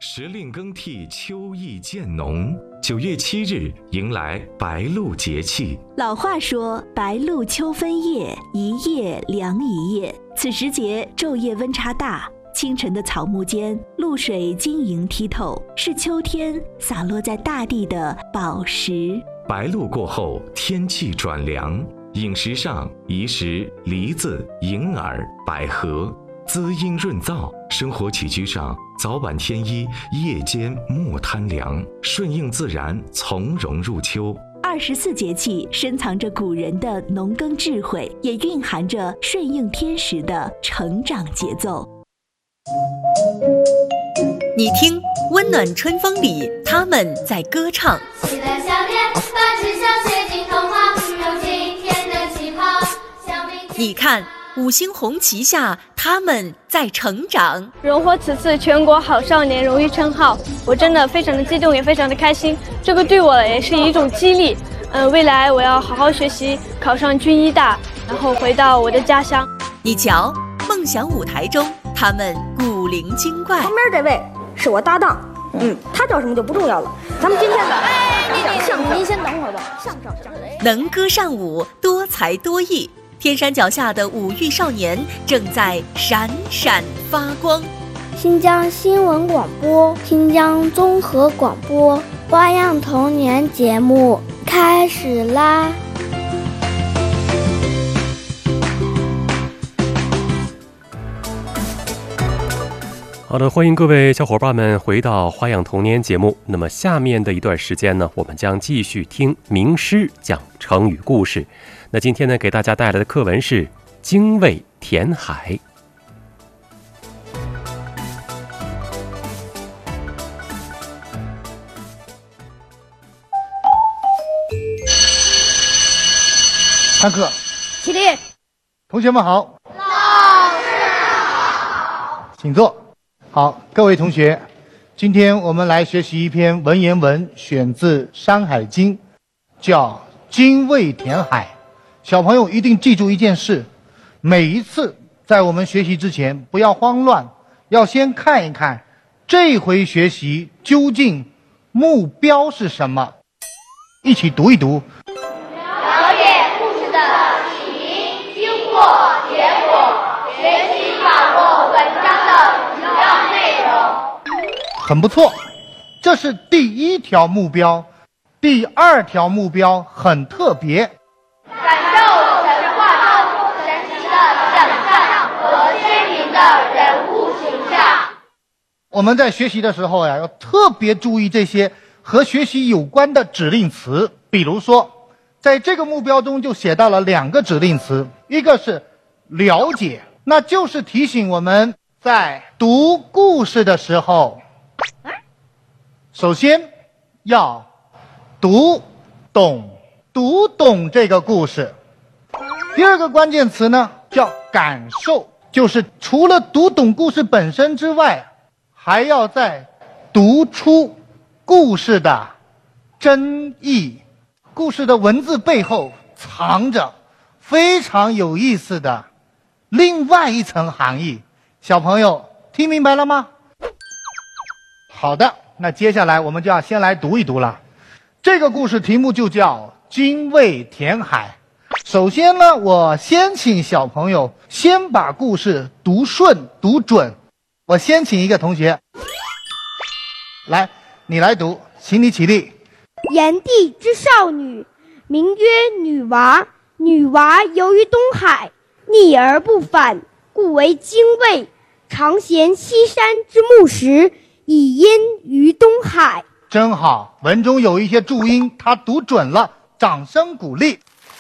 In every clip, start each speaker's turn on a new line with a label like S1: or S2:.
S1: 时令更替，秋意渐浓。9月7日迎来白露节气。
S2: 老话说，白露秋分夜，一夜凉一夜。此时节昼夜温差大，清晨的草木间，露水晶莹剔透，是秋天洒落在大地的宝石。
S1: 白露过后，天气转凉，饮食上宜食梨子、银耳、百合，滋阴润燥；生活起居上，早晚添衣，夜间莫贪凉，顺应自然，从容入秋。
S2: 24节气深藏着古人的农耕智慧，也蕴含着顺应天时的成长节奏。
S3: 你听，温暖春风里，他们在歌唱。
S4: 喜乐笑脸，把志向写进童话，有今天的起跑，向明天。
S3: 你看，五星红旗下，他们在成长。
S5: 荣获此次全国好少年荣誉称号，我真的非常的激动，也非常的开心。这个对我也是一种激励。未来我要好好学习，考上军医大，然后回到我的家乡。
S3: 你瞧，梦想舞台中，他们古灵精怪。
S6: 旁边这位是我搭档，他叫什么就不重要了。咱们今天的您先等会儿吧。相声
S3: 能歌善舞，多才多艺。天山脚下的五育少年正在闪闪发光。
S7: 新疆新闻广播、新疆综合广播花样童年节目开始啦！
S8: 好的，欢迎各位小伙伴们回到花样童年节目。那么下面的一段时间呢，我们将继续听名师讲成语故事。那今天呢，给大家带来的课文是精卫填海。
S9: 上课，
S6: 起立。
S9: 同学们好，
S4: 老师好，
S9: 请坐。好，各位同学，今天我们来学习一篇文言文，选自《山海经》，叫《精卫填海》。小朋友一定记住一件事，每一次在我们学习之前不要慌乱，要先看一看这回学习究竟目标是什么，一起读一读。
S4: 了解故事的起因、经过、结果，学习把握文章的主要内容。
S9: 很不错，这是第一条目标。第二条目标很特别，
S4: 感受神话中神奇的想象和鲜明的人物形象。
S9: 我们在学习的时候呀，要特别注意这些和学习有关的指令词。比如说，在这个目标中就写到了2个指令词，一个是了解，那就是提醒我们在读故事的时候，首先要读懂这个故事。第二个关键词呢，叫感受，就是除了读懂故事本身之外，还要再读出故事的真意。故事的文字背后藏着非常有意思的另外一层含义。小朋友听明白了吗？好的，那接下来我们就要先来读一读了。这个故事题目就叫精卫填海。首先呢，我先请小朋友先把故事读顺读准。我先请一个同学来，你来读，请你起立。
S7: 炎帝之少女，名曰女娃。女娃游于东海，溺而不返，故为精卫。常衔西山之木石，以因于东海。
S9: 真好，文中有一些注音，他读准了，掌声鼓励。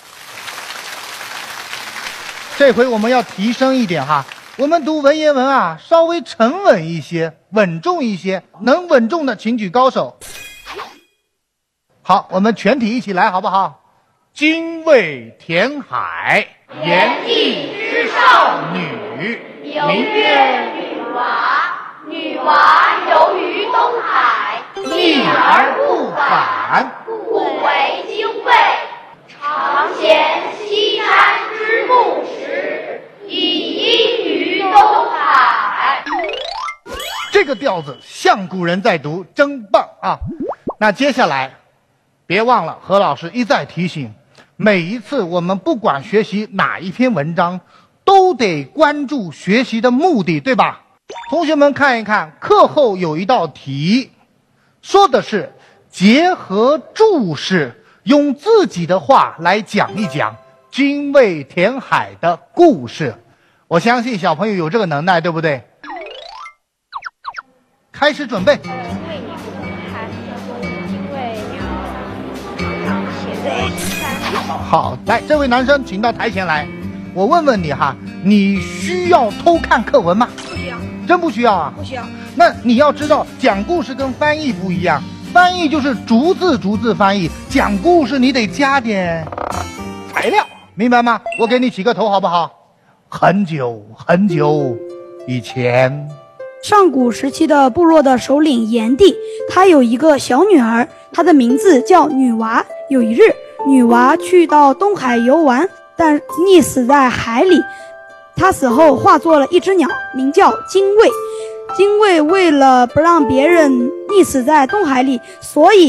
S9: 这回我们要提升一点哈，我们读文言文啊，稍微沉稳一些，稳重一些，能稳重的请举高手。好，我们全体一起来好不好？精卫填海，
S4: 炎帝之少女，名曰女娃。女娃游于东海，
S9: 溺而不返，
S4: 故为精卫。常衔西山之木石，以因于东海。
S9: 这个调子像古人在读，真棒啊！那接下来，别忘了何老师一再提醒，每一次我们不管学习哪一篇文章，都得关注学习的目的，对吧？同学们看一看，课后有一道题，说的是结合注释，用自己的话来讲一讲精卫填海的故事。我相信小朋友有这个能耐，对不对？开始准备。好，来，这位男生请到台前来。我问问你哈，你需要偷看课文吗？
S6: 不需要。
S9: 真不需要啊？
S6: 不需要。
S9: 那你要知道，讲故事跟翻译不一样，翻译就是逐字逐字翻译，讲故事你得加点材料，明白吗？我给你起个头好不好？很久很久以前，
S10: 上古时期的部落的首领炎帝，他有一个小女儿，她的名字叫女娃。有一日，女娃去到东海游玩，但溺死在海里。她死后化作了一只鸟，名叫精卫。精卫为了不让别人溺死在东海里，所以